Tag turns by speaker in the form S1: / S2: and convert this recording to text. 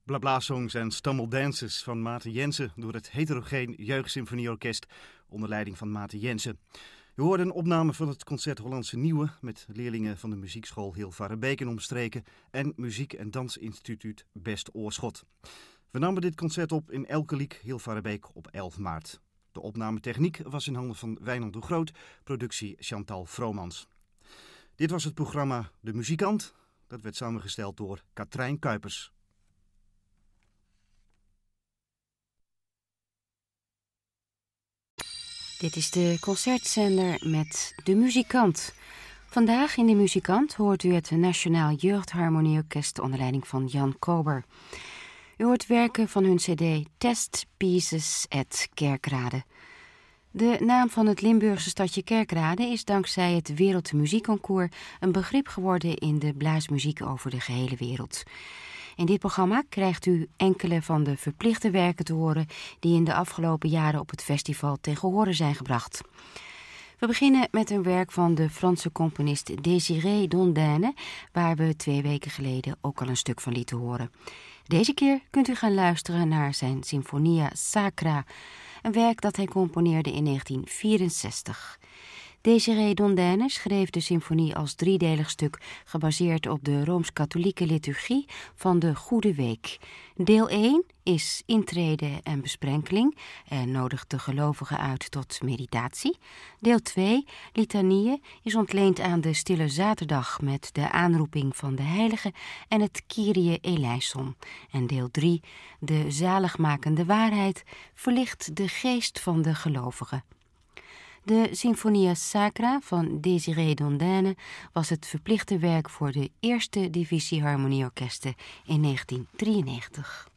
S1: Blabla-songs en stammeldances van Maarten Jensen door het Heterogeen Jeugdsymfonieorkest onder leiding van Maarten Jensen. U hoorde een opname van het concert Hollandse Nieuwe met leerlingen van de muziekschool Hilvarenbeek en omstreken en muziek- en dansinstituut Best Oorschot. We namen dit concert op in Elkeliek, Hilvarenbeek op 11 maart. De opnametechniek was in handen van Wijnand de Groot, productie Chantal Vromans. Dit was het programma De Muzikant. Dat werd samengesteld door Katrijn Kuipers.
S2: Dit is de concertzender met De Muzikant. Vandaag in De Muzikant hoort u het Nationaal Jeugdharmonieorkest onder leiding van Jan Kober. U hoort werken van hun cd Test Pieces at Kerkrade. De naam van het Limburgse stadje Kerkrade is dankzij het Wereldmuziekconcours een begrip geworden in de blaasmuziek over de gehele wereld. In dit programma krijgt u enkele van de verplichte werken te horen die in de afgelopen jaren op het festival tegen horen zijn gebracht. We beginnen met een werk van de Franse componist Désiré Dondaine, waar we 2 weken geleden ook al een stuk van lieten horen. Deze keer kunt u gaan luisteren naar zijn Sinfonia Sacra, een werk dat hij componeerde in 1964. Désiré Dondaine schreef de symfonie als 3-delig stuk gebaseerd op de Rooms-Katholieke liturgie van de Goede Week. Deel 1 is intrede en besprenkeling en nodigt de gelovigen uit tot meditatie. Deel 2, litanieën, is ontleend aan de Stille Zaterdag met de aanroeping van de heilige en het Kyrie eleison. En deel 3, de zaligmakende waarheid, verlicht de geest van de gelovigen. De Sinfonia Sacra van Désiré Dondaine was het verplichte werk voor de eerste divisie harmonieorkesten in 1993.